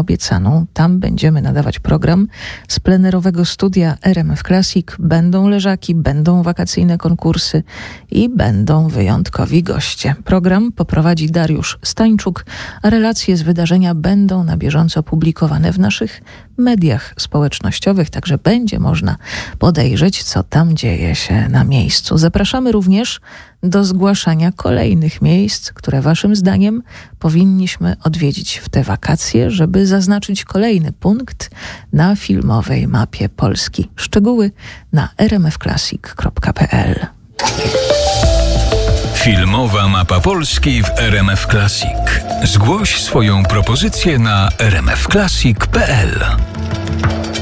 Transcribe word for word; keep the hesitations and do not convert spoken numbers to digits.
obiecaną. Tam będziemy nadawać program z plenerowego studia R M F Classic. Będą leżaki, będą wakacyjne konkursy i będą wyjątkowi goście. Program poprowadzi Dariusz Stańczuk, a relacje z wydarzenia będą na bieżąco publikowane w naszych mediach społecznościowych, także będzie można podejrzeć, co tam dzieje się na miejscu. Zapraszamy również do zgłaszania kolejnych miejsc, które waszym zdaniem powinniśmy odwiedzić w te wakacje, żeby zaznaczyć kolejny punkt na filmowej mapie Polski. Szczegóły na r m f classic kropka p l. Filmowa mapa Polski w R M F Classic. Zgłoś swoją propozycję na r m f classic kropka p l.